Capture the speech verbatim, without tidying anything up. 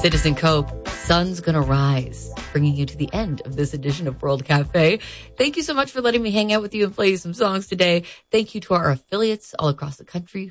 Citizen Cope, Sun's Gonna Rise, bringing you to the end of this edition of World Cafe. Thank you so much for letting me hang out with you and play you some songs today. Thank you to our affiliates all across the country